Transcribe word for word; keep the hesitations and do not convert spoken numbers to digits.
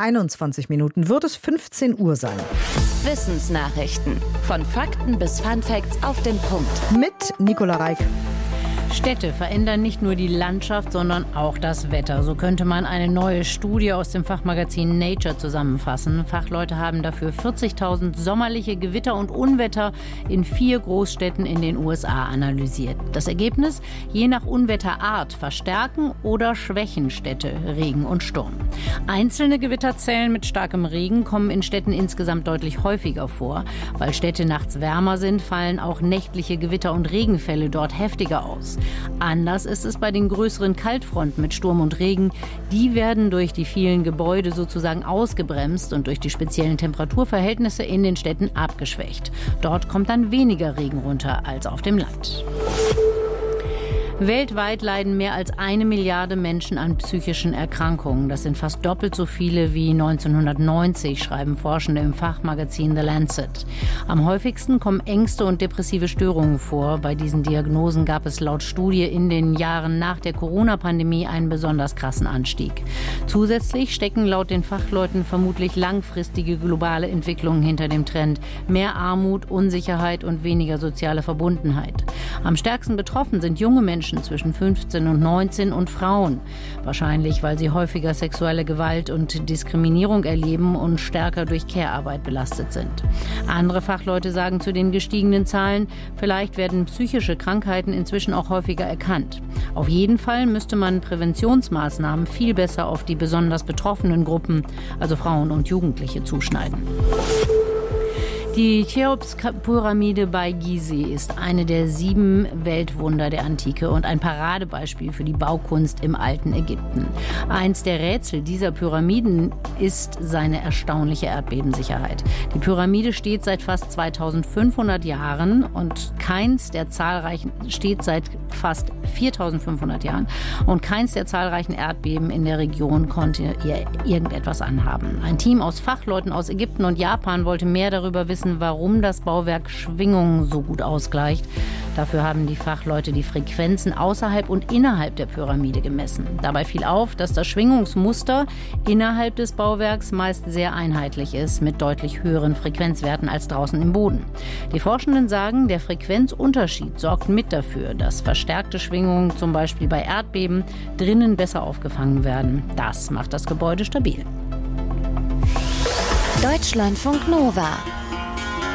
einundzwanzig Minuten wird es fünfzehn Uhr sein. Wissensnachrichten. Von Fakten bis Funfacts auf den Punkt. Mit Nicola Reik. Städte verändern nicht nur die Landschaft, sondern auch das Wetter. So könnte man eine neue Studie aus dem Fachmagazin Nature zusammenfassen. Fachleute haben dafür vierzigtausend sommerliche Gewitter und Unwetter in vier Großstädten in den U S A analysiert. Das Ergebnis? Je nach Unwetterart verstärken oder schwächen Städte Regen und Sturm. Einzelne Gewitterzellen mit starkem Regen kommen in Städten insgesamt deutlich häufiger vor. Weil Städte nachts wärmer sind, fallen auch nächtliche Gewitter- und Regenfälle dort heftiger aus. Anders ist es bei den größeren Kaltfronten mit Sturm und Regen. Die werden durch die vielen Gebäude sozusagen ausgebremst und durch die speziellen Temperaturverhältnisse in den Städten abgeschwächt. Dort kommt dann weniger Regen runter als auf dem Land. Weltweit leiden mehr als eine Milliarde Menschen an psychischen Erkrankungen. Das sind fast doppelt so viele wie neunzehnhundertneunzig, schreiben Forschende im Fachmagazin The Lancet. Am häufigsten kommen Ängste und depressive Störungen vor. Bei diesen Diagnosen gab es laut Studie in den Jahren nach der Corona-Pandemie einen besonders krassen Anstieg. Zusätzlich stecken laut den Fachleuten vermutlich langfristige globale Entwicklungen hinter dem Trend. Mehr Armut, Unsicherheit und weniger soziale Verbundenheit. Am stärksten betroffen sind junge Menschen zwischen fünfzehn und neunzehn und Frauen. Wahrscheinlich, weil sie häufiger sexuelle Gewalt und Diskriminierung erleben und stärker durch Care-Arbeit belastet sind. Andere Fachleute sagen zu den gestiegenen Zahlen, vielleicht werden psychische Krankheiten inzwischen auch häufiger erkannt. Auf jeden Fall müsste man Präventionsmaßnahmen viel besser auf die besonders betroffenen Gruppen, also Frauen und Jugendliche, zuschneiden. Die Cheops-Pyramide bei Gizeh ist eine der sieben Weltwunder der Antike und ein Paradebeispiel für die Baukunst im alten Ägypten. Eins der Rätsel dieser Pyramiden ist seine erstaunliche Erdbebensicherheit. Die Pyramide steht seit fast zweitausendfünfhundert Jahren und keins der zahlreichen steht seit fast viertausendfünfhundert Jahren und keins der zahlreichen Erdbeben in der Region konnte ihr irgendetwas anhaben. Ein Team aus Fachleuten aus Ägypten und Japan wollte mehr darüber wissen, warum das Bauwerk Schwingungen so gut ausgleicht. Dafür haben die Fachleute die Frequenzen außerhalb und innerhalb der Pyramide gemessen. Dabei fiel auf, dass das Schwingungsmuster innerhalb des Bauwerks meist sehr einheitlich ist, mit deutlich höheren Frequenzwerten als draußen im Boden. Die Forschenden sagen, der Frequenzunterschied sorgt mit dafür, dass verstärkte Schwingungen, zum Beispiel bei Erdbeben, drinnen besser aufgefangen werden. Das macht das Gebäude stabil. Deutschlandfunk Nova